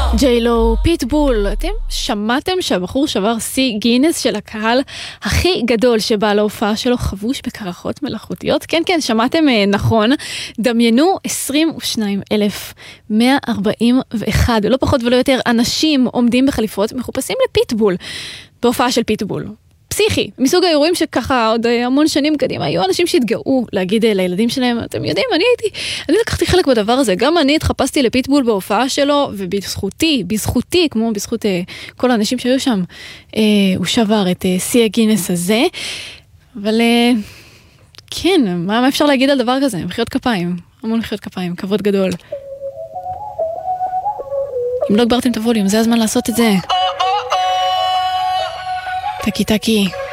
ג'יילו, פיטבול. אתם שמעתם שהבחור שבר שיא גינס של הקהל הכי גדול שבא להופעה שלו חבוש בקרחות מלאכותיות? כן, כן, שמעתם נכון. דמיינו 22,141, לא פחות ולא יותר, אנשים עומדים בחליפות מחופשים לפיטבול, בהופעה של פיטבול. פסיכי, מסוג האירועים שככה עוד המון שנים קדימה, היו אנשים שהתגאו להגיד לילדים שלהם, אתם יודעים, אני לקחתי חלק בדבר הזה, גם אני התחפשתי לפיטבול בהופעה שלו, ובזכותי, כמו בזכות כל האנשים שהיו שם, הוא שבר את שיא הגינס הזה, אבל כן, מה אפשר להגיד על דבר כזה? מחיאות כפיים, המון מחיאות כפיים, כבוד גדול. אם לא הגברתם את הווליום, זה הזמן לעשות את זה. טקי טקי.